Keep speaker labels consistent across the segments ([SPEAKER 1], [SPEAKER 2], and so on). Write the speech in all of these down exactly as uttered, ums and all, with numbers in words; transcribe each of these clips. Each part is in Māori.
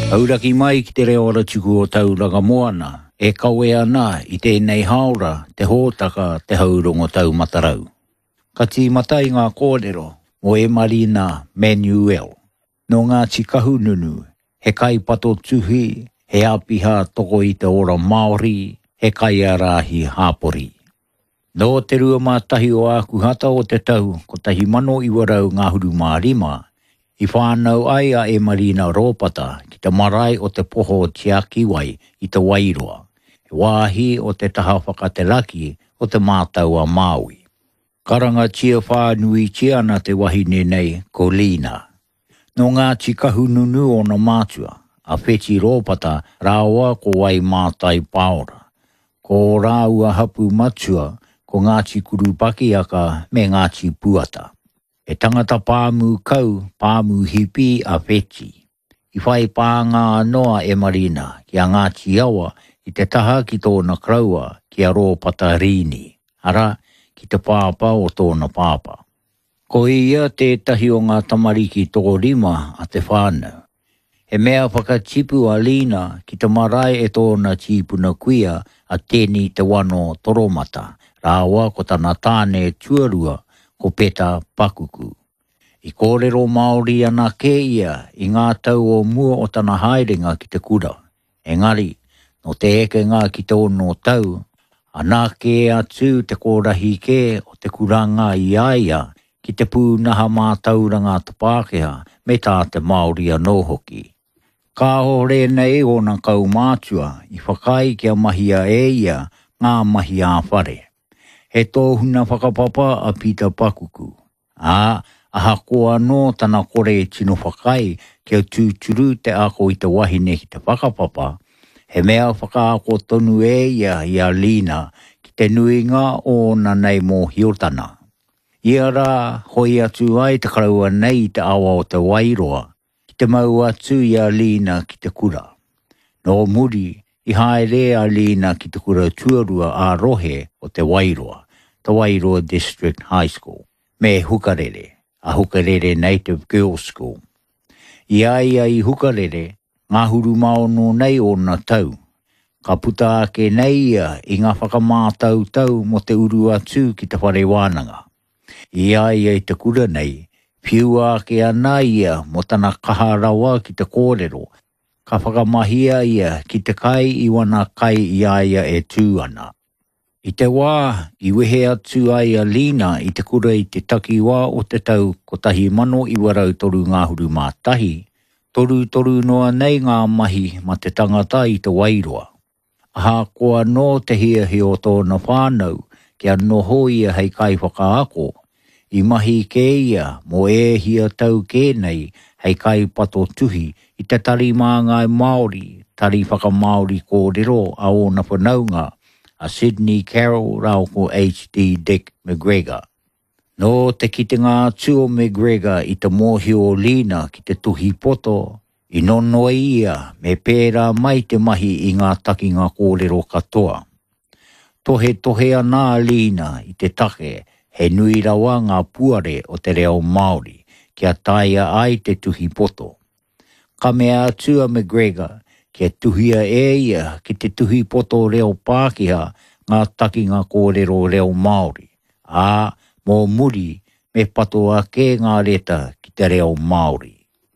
[SPEAKER 1] Auraki mai ki te reo ratuku o tauranga moana, e kawe ana i tēnei haora te hōtaka te haurongo tau matarau. Ka tī matai ngā kōrero o e Marina Manuel. No ngā tikahu nunu, he kai pato tuhi, he apiha toko i te ora Māori, he kai arahi hāpori. No te rua mātahi o aku hata o te tau, ko tahi mano i warau ngā huru mā rima, i whānau ai a e Marina Rōpata ki te marae o te poho o Tiaki Wai i te Wairoa. He wāhi o te taha whakatelaki o te mātau a Māui. Karanga tia whānui tia ana te wahine nei ko Lina. No ngā tikahu nunu o na mātua, a Wheti Rōpata rāua ko wai mātai paora. Ko rāua hapu matua ko Ngāti Kurupaki me Ngāti Puata. E tangata pāmu kau, pāmu hipi a Wheti. I whai pāngā noa e Marina ki a Ngāti Awa i te taha ki tōna kraua ki a Rōpata Rini. Ara, ki te pāpa o tōna pāpa. Ko ia te tahi o ngā tamariki tō rima a te whānau. He mea whakatipu a Lina ki te marae e tōna tīpuna kuia a tēni te wano toromata. Rāua ko tana tāne tuarua ko Peta Pakuku. I kōrero Māori ana ke ia i ngā tau o mua o tana haerenga ki te kura. Engari, no te eke ngā ki te ono tau, ana ke atu te kōrahi ke o te kuranga i aia ki te pūnaha mātauranga te Pākehā me tā te Māori anō hoki. Ka hore nei o na kau mātua i whakai kia mahia e ia ngā mahi a whare. He tōhuna whakapapa a Peter Pakuku. A, aha koa no tana kore tino whakai kia tūturu te ako i te wahine ki te whakapapa. He mea whakaako tonu e ia i a Lina ki te nuinga o na nei mō hiotana. Ia rā hoi atu ai te karaua nei te awa o te Wairoa ki te mau atu i a Lina ki te kura. No muri, i haere a Lina ki te kura tuarua a rohe o te Wairoa, te Wairoa District High School, me Hukarere, a Hukarere Native Girls School. I aia i Hukarere, ngā huru maono nei o na tau. Ka puta ake nei ia i ngā whakamātau tau mo te uru atu ki te whare wānanga. I aia i te kura nei, whiu ake ana ia mo tana kaharawa ki te kōrero, ka whakamahia ia ki te kai i wana kai i aia e tū ana. I te wā, i wehe atu ai a Lina i te kura i te takiwā o te tau ko tahi mano i warau toru ngā huru mātahi, toru toru noa nei ngā mahi ma te tangata i te Wairoa. Aha koa no te hia hi o tōna whānau kia noho ia hei kai whakaako, i mahi ke ia mo e hia tau ke nei hei kai pato tuhi i te tari māngai Māori, tari whakamaori kōrero a o na whanaunga, a Sydney Carroll rau ko H D Dick McGregor. No te kitenga tuo McGregor i te mōhi o Lina ki te tuhi poto, i nono ia me pēra mai te mahi i ngā takinga kōrero katoa. Tohe tohe ana Lina i te take, he nui rawa ngā puare o te reo Māori, kia taia ai te tuhi poto. Ka mea atua McGregor, kia tuhia e ia ki te tuhi poto reo Pākehā ngā takinga kōrero reo Māori. A, mō muri me patoa ke ngā reta ki te reo Māori.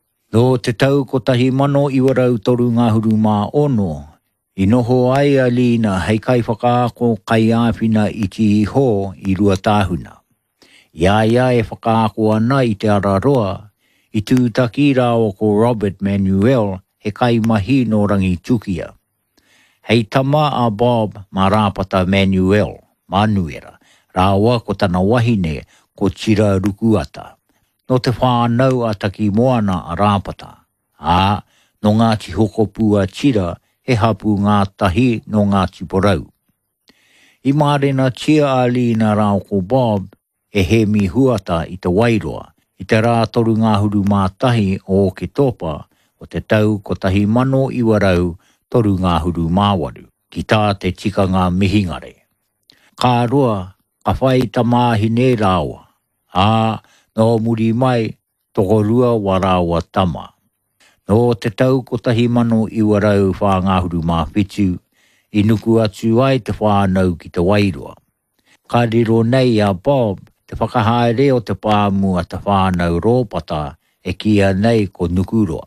[SPEAKER 1] No te tau ko tahi mano i warau toru ngā huru mā ono, i noho ai a Lina hei kai whakaako kai āwhina i ti iho i rua tāhuna. Ia ia e whakaako ana i te araroa, i tūtaki rāo ko Robert Manuel he kai mahi no rangi tukia. Hei tama a Bob ma Rāpata Manuel, Manuera, rāua ko tana wahine ko Tira Rukuata. No te whānau a taki moana a Rāpata. A, no Ngāti Hokopu a Tira, he hapu ngā tahi no Ngāti Porau. I mārena tia a Lina rāo ko Bob, e he mi huata i te Wairoa, i te rā toru ngā huru mātahi o ke topa, o te tau ko tahi mano i warau toru ngā huru māwaru, ki tā te tika ngā mihingare. Kā roa, ka whai ta māhine rāua, ā, no muri mai, toko rua wa rāua tama. No te tau kotahi mano iwarau whaangahuru mā whitu, i nuku atu ai te whānau ki te Wairua. Ka riro nei a Bob, te whakahaere o te pāmua te whānau rōpata e kia nei ko nukuroa.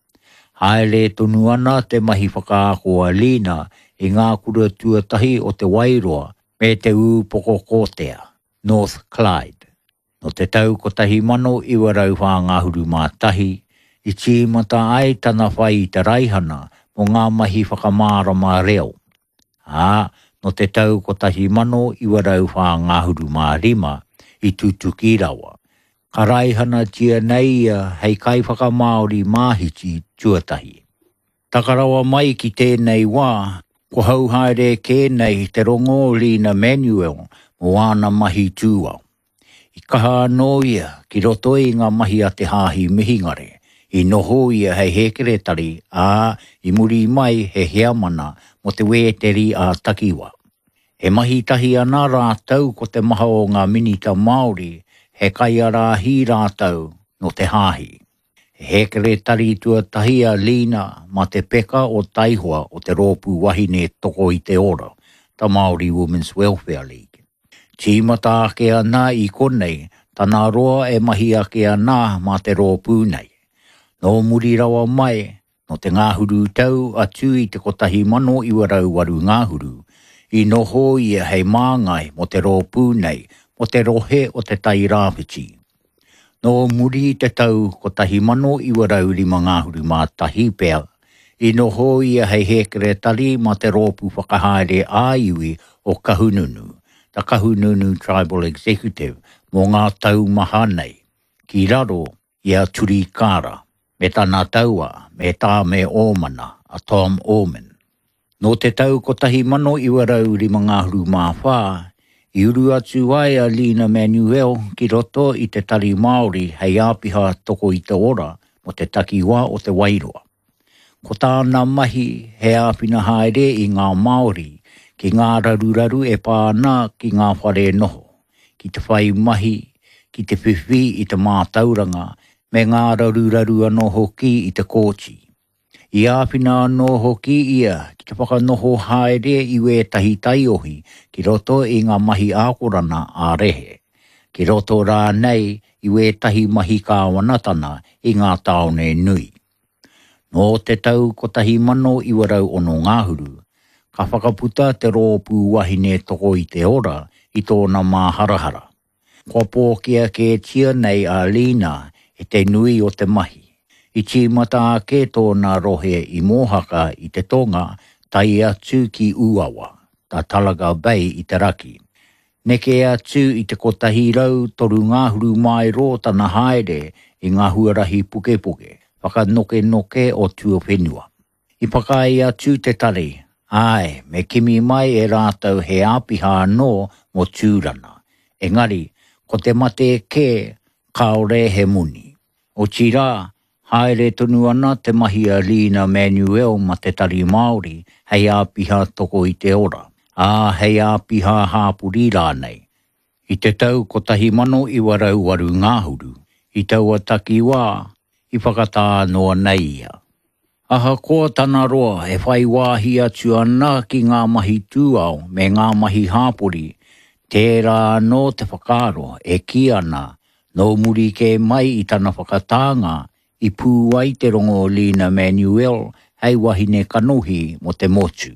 [SPEAKER 1] Haere tonu ana te mahi whakaakoa Lina i ngā kura tuatahi o te Wairua me te ūpoko kotea, North Clyde. No te tau kotahi mano iwarau whaangahuru mā tahi, i tīmata ai tana whai i te raihana mo ngā mahi whakamārama reo. Ā, no te tau kotahi mano iwarau whaangahuru mā rima i Tutukirawa. Ka raihana tia nei ia hei kai whakamaori māhiti tuatahi. Takarawa mai ki tēnei wā, ko hauhaere kēnei te rongo Lina Manuel mo ana mahi tūau. I kaha anō ia ki roto i ngā mahi a te hāhi mihingare. I noho ia hei hekere tari, ā, i muri mai he heamana mo te weteri a takiwa. He mahi tahi ana rātau ko te maha o ngā minita Māori, he kai ara hi rātau no te hāhi. He hekere tari tuatahi a Lina ma te peka o taihua o te rōpū wahine toko i te ora, ta Māori Women's Welfare League. Tīmata ake ana i konei, tana roa e mahi ake ana ma te rōpū nei. No muri rawa mai, no te ngāhuru tau atu i te kotahi mano iwarau waru ngāhuru, i noho ia hei māngai mo te rōpū nei, mo te rohe o te tai rāwhiti. No muri te tau kotahi mano iwarau lima ngāhuru mā tahi pēr, i noho ia hei hekere tari ma te rōpū whakahaere āiwi o Kahununu, ta Kahununu Tribal Executive, mo ngā tau maha nei, ki raro ia Turikara. Me tana taua, me tā me ōmana, a Tom Omen. No te tau kotahi mano iwarau lima ngāhuru mā whā, i uru atu ai a Lina Manuel ki roto i te tari Māori hei āpiha toko i te ora mo te takiwa o te Wairua. Ko tāna mahi he āpina haere i ngā Māori, ki ngā raruraru e pāna ki ngā whare noho, ki te whai mahi, ki te whiwhi i te mātauranga, me ngā raruraru anō hoki i te kōti. I āwhina anō hoki ia ki te whakanoho haere i we tahi taiohi ki roto i ngā mahi ākorana a rehe. Ki roto rā nei i we tahi mahi kāwanatana i ngā taone nui. No te tau kotahi mano i warau ono ngāhuru, ka whakaputa te rōpū wahine toko i te ora i tōna māharahara. Kua pōkia ke tia nei a Lina e te nui o te mahi. I tīmata ake tōna rohe i mōhaka i te tonga tai atu ki Uawa, ta Talaga Bay i te raki. Neke atu i te kotahi rau toru ngāhuru mai ro tana haere i ngā huarahi puke puke, whakanoke noke o tuawhenua. I pakai atu te tari, ai, me kimi mai e rātau he āpiha anō mo tūrana. Engari, ko te mate ke, kaore he muni. O tira, haere tonu ana te mahi a Lina Manuel ma te tari Māori hei āpiha toko i te ora. Ā hei āpiha hāpuri rānei. I te tau kotahi mano i warau waru ngāhuru, i taua takiwā, i whakatā noa nei ia. Aha koa tana roa e whai wāhi atu ana ki ngā mahi tūau me ngā mahi hāpuri, tērā anō te whakaro e ki ana, no muri ke mai i tana whakatanga i pū ai te rongo Lina Manuel hei wahine kanohi mo te motu.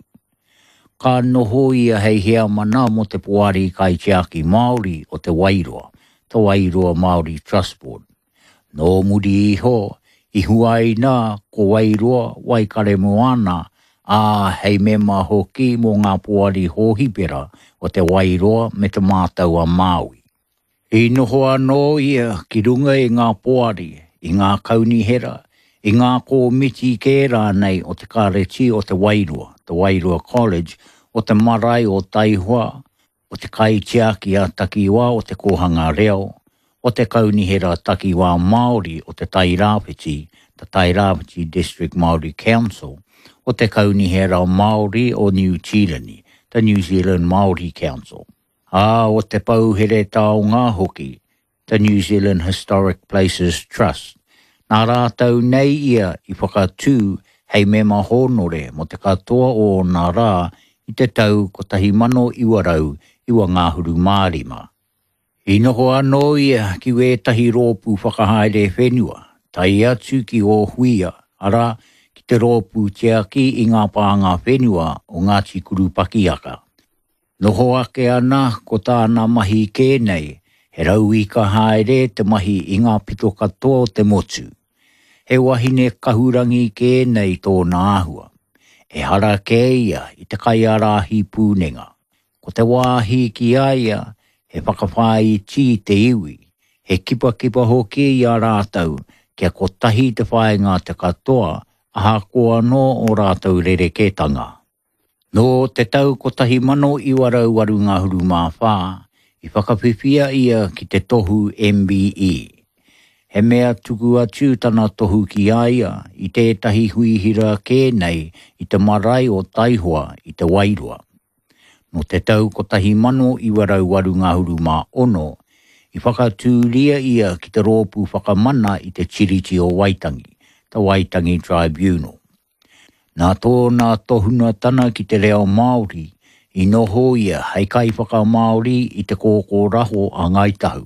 [SPEAKER 1] Ka noho ia hei hea mana mo te puari kai tiaki Māori o te Wairua, te Wairua Māori Trust Board. No muri iho, i huai nā ko Wairua Waikare Moana, a hei mema hoki mo ngā puari hohipera o te Wairua me te mātaua Māui. I noho anō ia ki runga i ngā poari, i ngā kaunihera, i ngā kōmiti kērā nei o te kāreti o te Wairua, te Wairua College, o te marae o Taihua, o te kaitiaki a takiwā o te kohanga reo, o te kaunihera takiwā Māori o te Tairāwhiti, te Tairāwhiti District Māori Council, o te kaunihera Māori o New Zealand, te New Zealand Māori Council. A o te pauhere tau ngā hoki, the New Zealand Historic Places Trust, Nā rātau nei ia I whakatū hei me mahonore mo te katoa o nā rā I te tau ko tahi mano iwarau iwa ngāhuru mārima. I noho anō ia ki wētahi rōpū whakahaere whenua, tai atu ki o huia, ara ki te rōpū te aki I ngā pānga whenua o Ngāti Kurupakiaka. Noho ake ana ko tāna mahi kēnei, he rau I ka haere te mahi I ngā pito katoa o te motu. He wahine kahurangi kēnei tōna āhua. E hara kē ia I te kaiarahi pūnenga. Ko te wāhi ki aia, he whakawhai ti te iwi. He kipa kipa hoki I a rātau, kia ko tahi te whaenga te katoa, aha koa no o rātau rereketanga. No te tau ko tahi mano iwarau waru ngāhuru mā whā, I whakawhiwhia ia ki te tohu M B E. He mea tuku atu tana tohu ki aia I tētahi huihira kēnei I te marae o Taihua I te Wairua. No te tau ko tahi mano I warau waru ngāhuru mā ono, I whakatūria ia ki te rōpū whakamana I te tiriti o Waitangi, te Waitangi Tribunal. Nā tōna tohuna tana ki te reo Māori, I noho ia hei kai whaka Māori I te kōkō raho a Ngaitahu.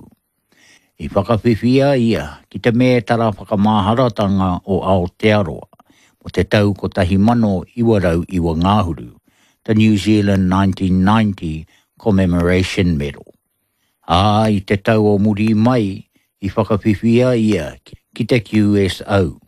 [SPEAKER 1] I whakawhiwhia ia ki te mētara whakamāharatanga o Aotearoa, mo te tau ko tahi mano iwarau iwa ngāhuru, the New Zealand nineteen ninety Commemoration Medal. Ā, I te tau o muri mai, I whakawhiwhia ia ki te Q S O.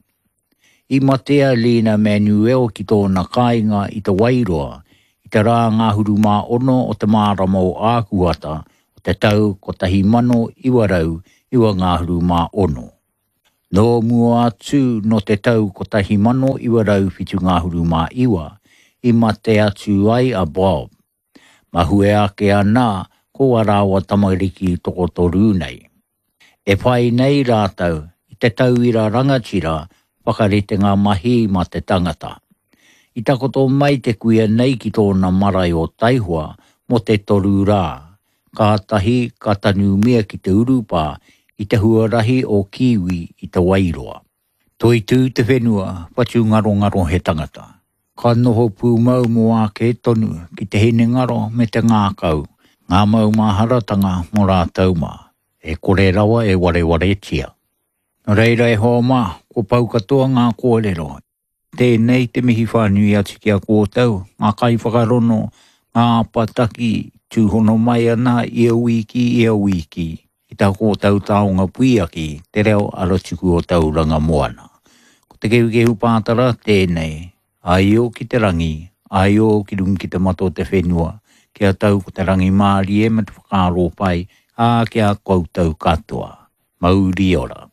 [SPEAKER 1] I matea Lina Manuel ki tōna kāinga I te Wairua, I te rā ngāhuru mā ono o te mārama o ākuata, o te tau ko tahi mano iwarau iwa ngāhuru mā ono. No mua atu no te tau ko tahi mano iwarau whitu ngāhuru mā iwa, I mate atu ai a Bob. Mahue ake ana ko arawa tamariki toko toru nei. E whai nei rātau, I te tauira rangatira, whakarete ngā mahi ma te tangata. I takoto mai te kuia nei ki tōna marae o Taihua mo te toru rā. Kātahi ka tanu mea ki te urupā I te huarahi o Kiwi I te Wairoa. Toi tū te whenua, whatu ngaro ngaro he tangata. Ka noho pū mau mo ake tonu ki te hene ngaro me te ngākau. Ngā mau maharatanga mo rātau mā. E kore rawa e ware ware tia. No reira e hoa mā, ko pau katoa ngā kōrero. Tēnei te mihi whānui ati ki a kōtau, ngā kai whakarono, ngā pataki, tūhono mai ana ia wiki ia wiki. I tā kōtau taonga puiaki, te reo arotuku o tauranga moana. Ko te keukehu pātara tēnei, ai o ki te rangi, ai o ki rungi ki te mato te whenua, kia tau ko te rangi mārie me te whakaro pai, a kia koutou katoa. Mauri ora.